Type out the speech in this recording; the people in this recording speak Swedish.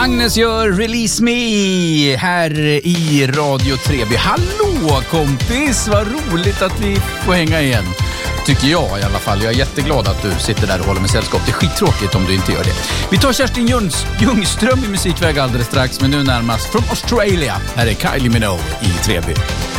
Agnes gör Release Me här i Radio Treby. Hallå kompis, vad roligt att vi får hänga igen. Tycker jag i alla fall. Jag är jätteglad att du sitter där och håller med sällskap. Det är skittråkigt om du inte gör det. Vi tar Kerstin Ljungström i musikväg alldeles strax, men nu närmast från Australia. Här är Kylie Minogue i Treby.